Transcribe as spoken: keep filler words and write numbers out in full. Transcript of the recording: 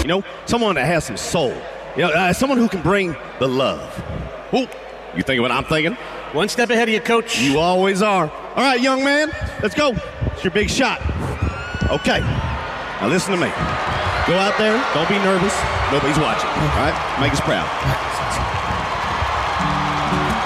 You know, someone that has some soul. You know, uh, someone who can bring the love. Ooh, you thinking what I'm thinking? One step ahead of you, Coach. You always are. All right, young man, let's go. It's your big shot. Okay. Now listen to me. Go out there. Don't be nervous. Nobody's watching. All right? Make us proud.